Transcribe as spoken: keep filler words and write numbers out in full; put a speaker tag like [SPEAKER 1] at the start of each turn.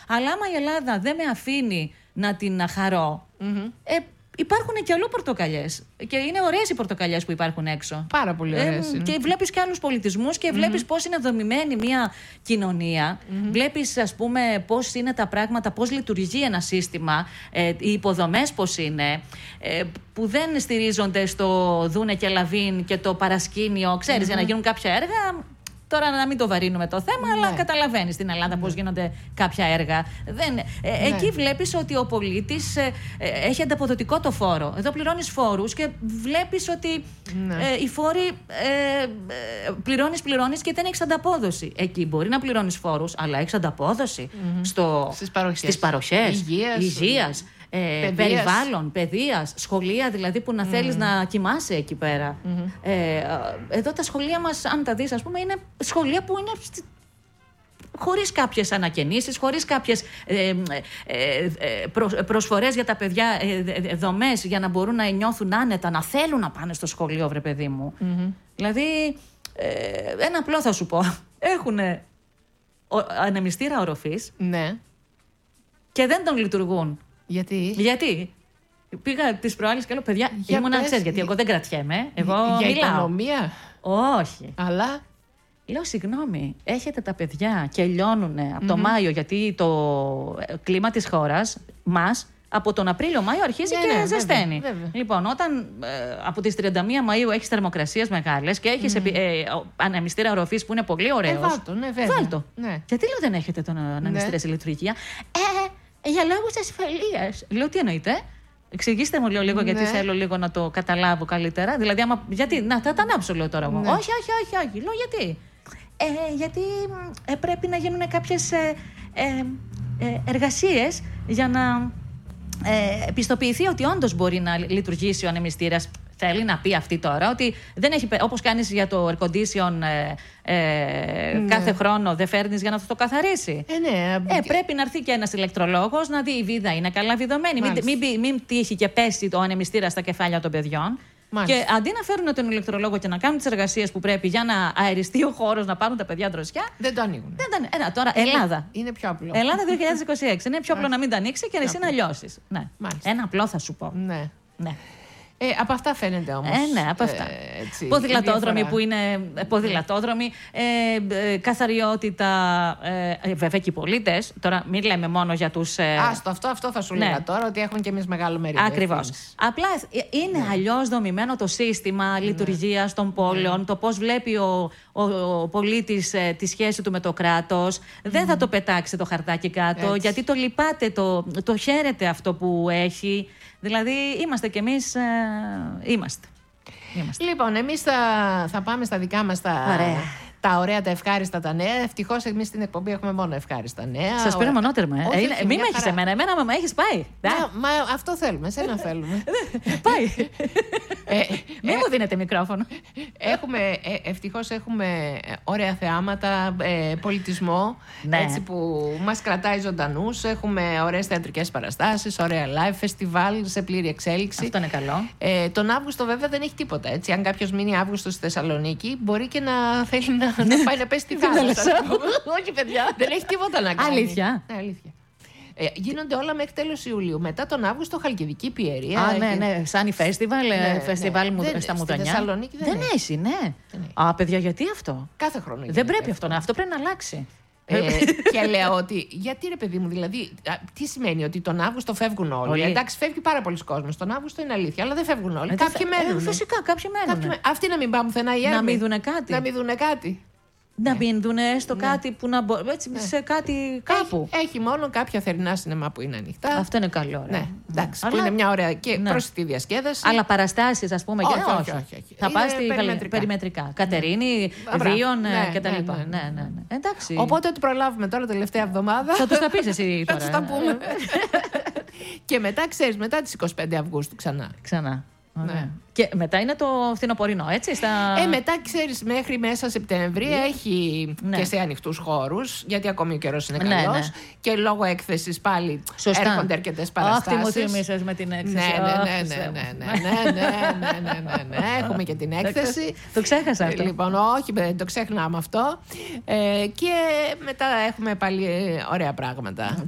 [SPEAKER 1] Αλλά άμα η Ελλάδα δεν με αφήνει να την χαρώ, mm-hmm. ε, υπάρχουν και αλλού πορτοκαλιές. Και είναι ωραίες οι πορτοκαλιές που υπάρχουν έξω.
[SPEAKER 2] Πάρα πολύ ωραίες. Ε,
[SPEAKER 1] και βλέπεις και άλλους πολιτισμούς και βλέπεις mm-hmm. πώς είναι δομημένη μια κοινωνία. Mm-hmm. Βλέπεις, ας πούμε, πώς είναι τα πράγματα, πώς λειτουργεί ένα σύστημα, ε, οι υποδομές πώς είναι, ε, που δεν στηρίζονται στο Δούνε και Λαβίν και το παρασκήνιο, ξέρεις, mm-hmm. για να γίνουν κάποια έργα. Τώρα να μην το βαρύνουμε το θέμα, ναι. αλλά καταλαβαίνεις στην Ελλάδα ναι. πώς γίνονται κάποια έργα. Δεν, ε, ναι. Εκεί βλέπεις ότι ο πολίτης ε, ε, έχει ανταποδοτικό το φόρο. Εδώ πληρώνεις φόρους και βλέπεις ότι ναι. ε, οι φόροι ε, ε, πληρώνεις, πληρώνεις και δεν έχεις ανταπόδοση. Εκεί μπορεί να πληρώνεις φόρους, αλλά έχεις ανταπόδοση mm-hmm. στο,
[SPEAKER 2] στις παροχές,
[SPEAKER 1] στις παροχές
[SPEAKER 2] υγείας,
[SPEAKER 1] υγείας Ε, περιβάλλον, παιδείας, σχολεία δηλαδή που να mm. θέλεις να κοιμάσαι εκεί πέρα. Mm-hmm. Ε, εδώ τα σχολεία μας, αν τα δεις, ας πούμε, είναι σχολεία που είναι στη... χωρίς κάποιες ανακαινήσεις, χωρίς κάποιες ε, ε, ε, προ, προσφορές για τα παιδιά, ε, ε, δομές για να μπορούν να νιώθουν άνετα, να θέλουν να πάνε στο σχολείο, βρε παιδί μου. Mm-hmm. Δηλαδή, ε, ένα απλό θα σου πω. Έχουν ανεμιστήρα οροφής
[SPEAKER 2] ναι.
[SPEAKER 1] και δεν τον λειτουργούν.
[SPEAKER 2] Γιατί?
[SPEAKER 1] Γιατί. Πήγα τις προάλλες και λέω, παιδιά, ήμουνα, ξέρεις, γιατί εγώ δεν κρατιέμαι. Εγώ
[SPEAKER 2] για
[SPEAKER 1] μιλάω.
[SPEAKER 2] οικονομία.
[SPEAKER 1] Όχι.
[SPEAKER 2] Αλλά.
[SPEAKER 1] Λέω, συγγνώμη, έχετε τα παιδιά και λιώνουνε από mm-hmm. το Μάιο, γιατί το κλίμα της χώρας μας από τον Απρίλιο-Μάιο αρχίζει ναι, και ναι, ζεσταίνει. Βέβαια, βέβαια. Λοιπόν, όταν ε, από τις τριάντα μία Μαΐου έχεις θερμοκρασίες μεγάλες και έχεις mm. ε, ανεμιστήρα οροφής που είναι πολύ ωραίος.
[SPEAKER 2] Ε, βάλτο, ναι, βέβαια.
[SPEAKER 1] Βάλτο.
[SPEAKER 2] Ναι.
[SPEAKER 1] Γιατί λέω δεν έχετε τον ανεμιστήρα ναι. σε λειτουργία? Ε, για λόγους ασφαλείας. Λέω, τι εννοείτε? Εξηγήστε μου, λέω, λίγο, ναι. γιατί θέλω λίγο να το καταλάβω καλύτερα. Δηλαδή, άμα, γιατί, να, θα τα ανάψω, λέω τώρα εγώ. Ναι. Όχι, όχι, όχι, όχι. Λέω, γιατί? Ε, γιατί ε, πρέπει να γίνουν κάποιες ε, ε, ε, εργασίες για να ε, πιστοποιηθεί ότι όντως μπορεί να λειτουργήσει ο ανεμιστήρας. Θέλει να πει αυτή τώρα ότι δεν έχει, όπως κάνεις για το air condition ε, ε, ναι. κάθε χρόνο, δεν φέρνεις για να το καθαρίσει.
[SPEAKER 2] Ε, ναι.
[SPEAKER 1] Ε, πρέπει να έρθει και ένας ηλεκτρολόγος να δει η βίδα είναι καλά βιδωμένη. Μην, μην, μην, μην τύχει και πέσει το ανεμιστήρα στα κεφάλια των παιδιών. Μάλιστα. Και αντί να φέρουν τον ηλεκτρολόγο και να κάνουν τις εργασίες που πρέπει για να αεριστεί ο χώρος, να πάρουν τα παιδιά δροσιά.
[SPEAKER 2] Δεν το ανοίγουν.
[SPEAKER 1] Δεν το, ένα, τώρα, Ελλάδα.
[SPEAKER 2] Είναι πιο απλό.
[SPEAKER 1] Ελλάδα δύο χιλιάδες είκοσι έξι. Είναι πιο απλό να μην τα ανοίξει και εσύ να λιώσεις. Ναι. Ένα απλό θα σου πω.
[SPEAKER 2] Ναι.
[SPEAKER 1] Ναι.
[SPEAKER 2] Ε, από αυτά φαίνεται όμως.
[SPEAKER 1] Ε, ναι, από αυτά. Ε, έτσι, ποδηλατόδρομοι που είναι ποδηλατόδρομοι, ε, ε, καθαριότητα, ε, βέβαια και οι πολίτες. Τώρα μην λέμε μόνο για τους... Ε,
[SPEAKER 2] Άστο, αυτό, αυτό θα σου ναι. λέγα τώρα, ότι έχουν και εμείς μεγάλο μερίδιο.
[SPEAKER 1] Ακριβώς. Απλά είναι ναι. αλλιώς δομημένο το σύστημα ναι. λειτουργίας των πόλεων, ναι. το πώς βλέπει ο, ο, ο πολίτης ε, τη σχέση του με το κράτος. Mm. Δεν θα το πετάξει το χαρτάκι κάτω, έτσι. Γιατί το λυπάται, το, το χαίρεται αυτό που έχει. Δηλαδή, είμαστε κι εμείς, ε, είμαστε. είμαστε.
[SPEAKER 2] Λοιπόν, εμείς θα, θα πάμε στα δικά μας τα, τα ωραία, τα ευχάριστα τα νέα. Ευτυχώς εμείς στην εκπομπή έχουμε μόνο ευχάριστα νέα.
[SPEAKER 1] Σας πήρα μονότερμα, ε. Όχι, ε, μην με έχεις εμένα, εμένα με έχεις πάει.
[SPEAKER 2] Μα, μα αυτό θέλουμε, εσένα θέλουμε.
[SPEAKER 1] Πάει. ε, μην ε, μου δίνετε μικρόφωνο.
[SPEAKER 2] Έχουμε, ε, ευτυχώς έχουμε ωραία θεάματα, ε, πολιτισμό, ναι. έτσι που μας κρατάει ζωντανούς. Έχουμε ωραίες θεατρικές παραστάσεις, ωραία live φεστιβάλ σε πλήρη εξέλιξη.
[SPEAKER 1] Αυτό είναι καλό.
[SPEAKER 2] Ε, τον Αύγουστο βέβαια δεν έχει τίποτα, έτσι. Αν κάποιος μείνει Αύγουστο στη Θεσσαλονίκη, μπορεί και να θέλει να, να πάει να πέσει στη θάλασσα.
[SPEAKER 1] Όχι, παιδιά.
[SPEAKER 2] Δεν έχει τίποτα να κάνει.
[SPEAKER 1] Αλήθεια.
[SPEAKER 2] Ναι, αλήθεια. Ε, γίνονται όλα μέχρι τέλος Ιουλίου. Μετά τον Αύγουστο, Χαλκιδική Πιερία.
[SPEAKER 1] Α, ναι, ναι. Σαν φεστιβάλ, ναι, φεστιβάλ ναι. μου, στα Μουδανιά.
[SPEAKER 2] Στη Θεσσαλονίκη δεν,
[SPEAKER 1] δεν έχει, ναι. Δεν Α, παιδιά, γιατί αυτό?
[SPEAKER 2] Κάθε χρόνο.
[SPEAKER 1] Δεν πρέπει αυτό, αυτό πρέπει να αλλάξει.
[SPEAKER 2] Ε, και λέω ότι, γιατί ρε παιδί μου, δηλαδή, τι σημαίνει ότι τον Αύγουστο φεύγουν όλοι. όλοι. Εντάξει, φεύγει πάρα πολλοί κόσμος. Τον Αύγουστο είναι αλήθεια, αλλά δεν φεύγουν όλοι. Ε, κάποιοι
[SPEAKER 1] ε,
[SPEAKER 2] μένουν.
[SPEAKER 1] Ε, φυσικά, κάποιοι μένουν.
[SPEAKER 2] Κάποιοι... Αυτοί να μην πάνε πουθενά οι άλλοι.
[SPEAKER 1] Να μην δουνε κάτι.
[SPEAKER 2] Να μην δουνε κάτι.
[SPEAKER 1] Να μην δουνε στο ναι. κάτι που να μπορεί. Έτσι, ναι. σε κάτι κάπου.
[SPEAKER 2] Έχει, έχει μόνο κάποια θερινά σινεμά που είναι ανοιχτά.
[SPEAKER 1] Αυτό είναι καλό.
[SPEAKER 2] Ναι, εντάξει, αλλά... που είναι μια ωραία και ναι. προσιτή διασκέδαση.
[SPEAKER 1] Αλλά παραστάσεις, ας πούμε.
[SPEAKER 2] Όχι,
[SPEAKER 1] και...
[SPEAKER 2] όχι, όχι, όχι, όχι.
[SPEAKER 1] Θα πας στη περιμετρικά. περιμετρικά. Κατερίνη, Βίων κτλ. Εντάξει.
[SPEAKER 2] Οπότε ότι προλάβουμε τώρα τελευταία εβδομάδα.
[SPEAKER 1] Θα τους τα πεις εσύ τώρα.
[SPEAKER 2] Θα τους τα πούμε. Και μετά, ξέρεις, μετά τις είκοσι πέντε Αυγούστου ξανά.
[SPEAKER 1] Ξανά. Ναι. Και μετά είναι το φθινοπορεινό, έτσι. Στα...
[SPEAKER 2] Ε, μετά, ξέρεις, μέχρι μέσα Σεπτεμβρία ναι. έχει ναι. και σε ανοιχτούς χώρους, γιατί ακόμη ο καιρός είναι καλός. Ναι, ναι. Και λόγω έκθεσης πάλι σωστά. Έρχονται αρκετές παραστάσεις.
[SPEAKER 1] Αχ, τι μου θυμίσες με την έκθεση.
[SPEAKER 2] Ναι, ναι, ναι, ναι, ναι, ναι, ναι, ναι, ναι, ναι. Έχουμε και την έκθεση.
[SPEAKER 1] Το ξέχασα αυτό.
[SPEAKER 2] Λοιπόν, όχι, δεν το ξεχνάμε αυτό. Ε, και μετά έχουμε πάλι ωραία πράγματα.